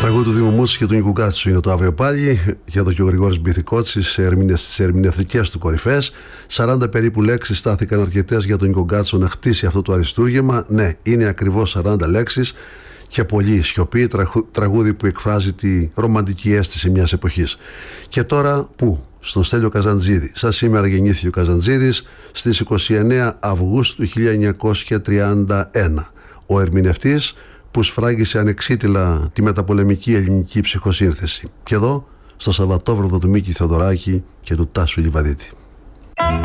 Τραγούδι του Δήμου Μούτσης και του Νίκου Κάτσου είναι το Αύριο Πάλι, για το και ο Γρηγόρης Μπιθικότσης στις ερμηνευτικές του κορυφές. 40 περίπου λέξεις στάθηκαν αρκετές για τον Νίκο Κάτσου να χτίσει αυτό το αριστούργημα. Ναι, είναι ακριβώς 40 λέξεις και πολύ σιωπή, τραγούδι που εκφράζει τη ρομαντική αίσθηση μιας εποχής. Και τώρα πού? Στον Στέλιο Καζαντζίδη. Σαν σήμερα γεννήθηκε ο Καζαντζίδης στις 29 Αυγούστου 1931. Ο ερμηνευτής που σφράγισε ανεξίτηλα τη μεταπολεμική ελληνική ψυχοσύνθεση. Και εδώ, στο Σαββατόβραδο του Μίκη Θεοδωράκη και του Τάσου Λιβαδίτη.